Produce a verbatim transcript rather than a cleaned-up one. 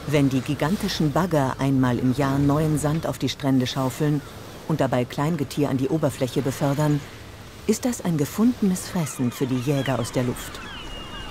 Wenn die gigantischen Bagger einmal im Jahr neuen Sand auf die Strände schaufeln und dabei Kleingetier an die Oberfläche befördern, ist das ein gefundenes Fressen für die Jäger aus der Luft.